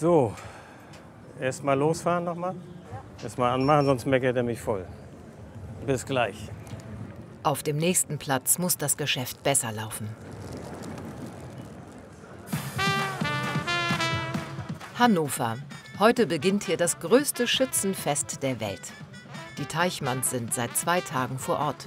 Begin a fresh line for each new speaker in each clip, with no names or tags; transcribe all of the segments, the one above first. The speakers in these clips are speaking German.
So, erstmal losfahren nochmal. Erstmal anmachen, sonst meckert er mich voll. Bis gleich.
Auf dem nächsten Platz muss das Geschäft besser laufen. Hannover. Heute beginnt hier das größte Schützenfest der Welt. Die Teichmanns sind seit 2 Tagen vor Ort.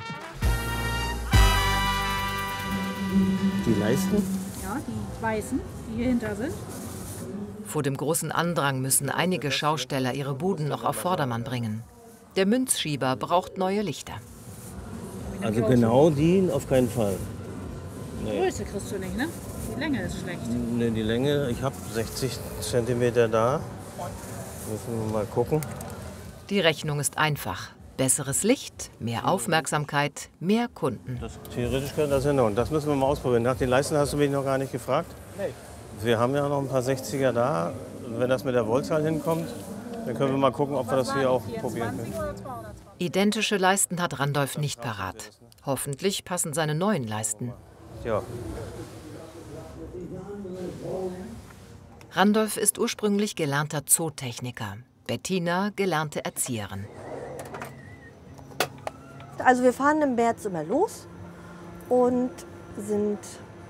Die Leisten?
Ja, die weißen, die hier hinter sind.
Vor dem großen Andrang müssen einige Schausteller ihre Buden noch auf Vordermann bringen. Der Münzschieber braucht neue Lichter.
Also genau die auf keinen Fall.
Die Größe kriegst du nicht, ne? Die Länge ist schlecht.
Ne, die Länge, ich habe 60 cm da. Müssen wir mal gucken.
Die Rechnung ist einfach. Besseres Licht, mehr Aufmerksamkeit, mehr Kunden.
Theoretisch könnte das hinhauen. Das müssen wir mal ausprobieren. Nach den Leisten hast du mich noch gar nicht gefragt. Nee. Wir haben ja noch ein paar 60er da. Wenn das mit der Voltzahl hinkommt, dann können wir mal gucken, ob wir das hier auch probieren können.
Identische Leisten hat Randolph nicht parat. Hoffentlich passen seine neuen Leisten.
Ja.
Randolph ist ursprünglich gelernter Zootechniker. Bettina gelernte Erzieherin.
Also wir fahren im März immer los und sind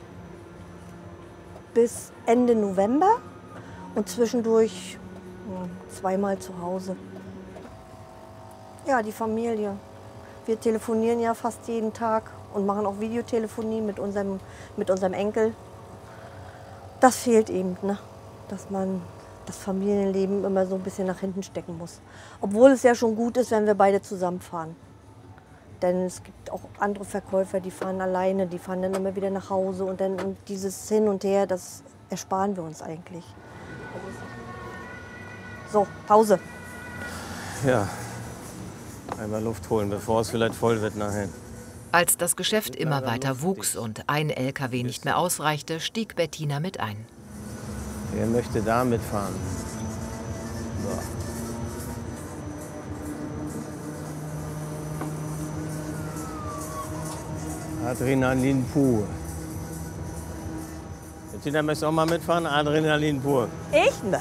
bis Ende November und zwischendurch zweimal zu Hause. Ja, die Familie. Wir telefonieren ja fast jeden Tag und machen auch Videotelefonie mit unserem Enkel. Das fehlt eben, ne? Dass man das Familienleben immer so ein bisschen nach hinten stecken muss. Obwohl es ja schon gut ist, wenn wir beide zusammenfahren. Denn es gibt auch andere Verkäufer, die fahren alleine, die fahren dann immer wieder nach Hause. Und dann dieses Hin und Her, das ersparen wir uns eigentlich. So, Pause.
Ja, einmal Luft holen, bevor es vielleicht voll wird nachher.
Als das Geschäft immer weiter wuchs und ein LKW nicht mehr ausreichte, stieg Bettina mit ein.
Wer möchte da mitfahren? So. Adrenalin pur. Bettina, möchtest du auch mal mitfahren? Adrenalin pur.
Ich? Ne.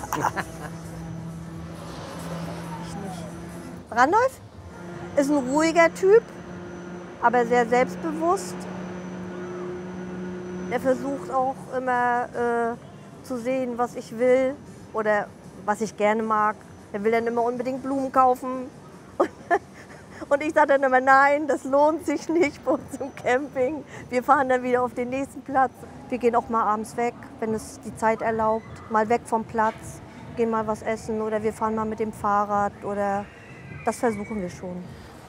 Randolph ist ein ruhiger Typ, aber sehr selbstbewusst. Er versucht auch immer zu sehen, was ich will oder was ich gerne mag. Er will dann immer unbedingt Blumen kaufen. Und ich sage dann immer, nein, das lohnt sich nicht bei uns im Camping. Wir fahren dann wieder auf den nächsten Platz. Wir gehen auch mal abends weg, wenn es die Zeit erlaubt. Mal weg vom Platz, gehen mal was essen oder wir fahren mal mit dem Fahrrad. Oder das versuchen wir schon.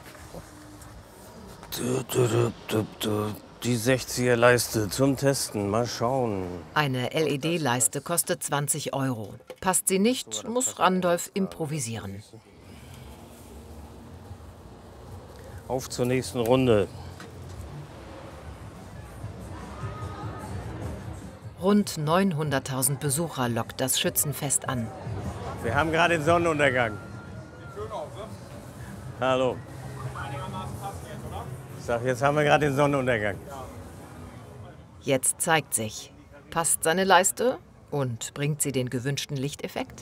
Die 60er Leiste zum Testen, mal schauen.
Eine LED-Leiste kostet 20 €. Passt sie nicht, muss Randolph improvisieren.
Auf zur nächsten Runde.
Rund 900.000 Besucher lockt das Schützenfest an.
Wir haben gerade den Sonnenuntergang. Hallo. Ich sag, jetzt haben wir gerade den Sonnenuntergang.
Jetzt zeigt sich, passt seine Leiste und bringt sie den gewünschten Lichteffekt?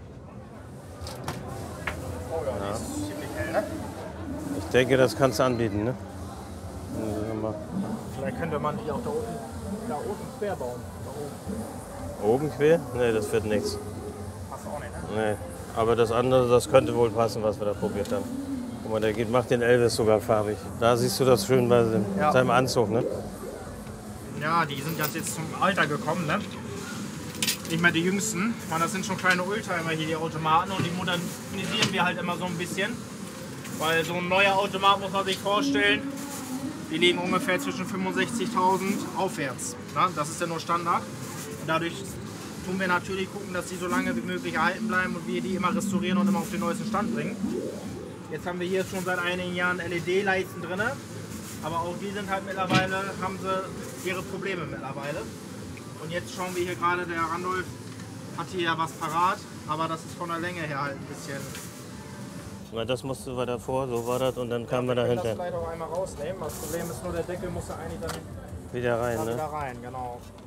Ich denke, das kannst du anbieten, ne?
Vielleicht könnte man die auch da oben quer bauen. Da oben.
Oben quer? Nee, das wird nichts.
Passt auch nicht, ne?
Nee. Aber das andere, das könnte wohl passen, was wir da probiert haben. Guck mal, der macht den Elvis sogar farbig. Da siehst du das schön bei seinem Anzug, ne?
Ja, die sind jetzt zum Alter gekommen, ne? Nicht mehr die Jüngsten. Man, das sind schon kleine Oldtimer hier, die Automaten. Und die modernisieren wir halt immer so ein bisschen. Weil so ein neuer Automat, muss man sich vorstellen, die liegen ungefähr zwischen 65.000 aufwärts. Ne? Das ist ja nur Standard. Und dadurch tun wir natürlich gucken, dass die so lange wie möglich erhalten bleiben und wir die immer restaurieren und immer auf den neuesten Stand bringen. Jetzt haben wir hier schon seit einigen Jahren LED-Leisten drin. Aber auch die sind halt mittlerweile, haben sie ihre Probleme mittlerweile. Und jetzt schauen wir hier gerade, der Randolph hat hier ja was parat, aber das ist von der Länge her halt ein bisschen.
Na, das musste wir davor, so war das und dann kamen wir dahinter.
Das vielleicht auch einmal rausnehmen. Das Problem ist nur, der Deckel muss ja eigentlich dann
Wieder rein, ne?
wieder rein, genau.